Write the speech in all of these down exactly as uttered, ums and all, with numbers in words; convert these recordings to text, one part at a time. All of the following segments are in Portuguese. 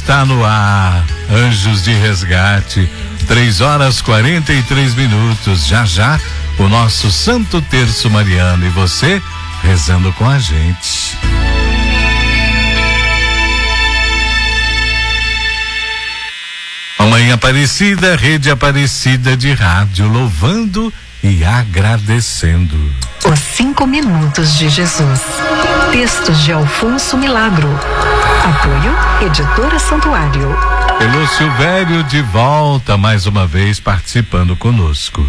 está no ar. Anjos de Resgate, três horas quarenta e três minutos. Já já, o nosso Santo Terço Mariano e você rezando com a gente. Mamãe Aparecida, Rede Aparecida de Rádio, louvando e agradecendo. Os Cinco Minutos de Jesus. Textos de Alfonso Milagro. Apoio, Editora Santuário. Elô Silvério de volta mais uma vez participando conosco.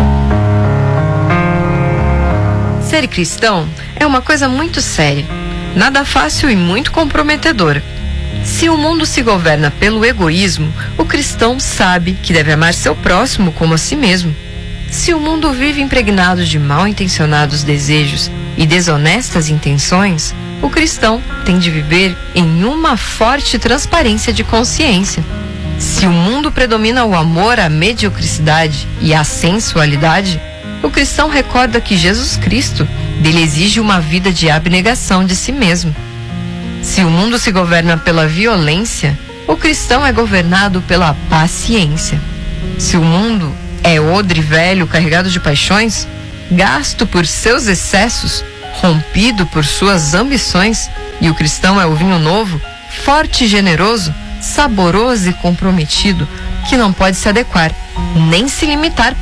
Ser cristão é uma coisa muito séria, nada fácil e muito comprometedora. Se o mundo se governa pelo egoísmo, o cristão sabe que deve amar seu próximo como a si mesmo. Se o mundo vive impregnado de mal intencionados desejos e desonestas intenções, o cristão tem de viver em uma forte transparência de consciência. Se o mundo predomina o amor à mediocridade e à sensualidade, o cristão recorda que Jesus Cristo dele exige uma vida de abnegação de si mesmo. Se o mundo se governa pela violência, o cristão é governado pela paciência. Se o mundo é odre velho carregado de paixões, gasto por seus excessos, rompido por suas ambições, e o cristão é o vinho novo, forte e generoso, saboroso e comprometido, que não pode se adequar, nem se limitar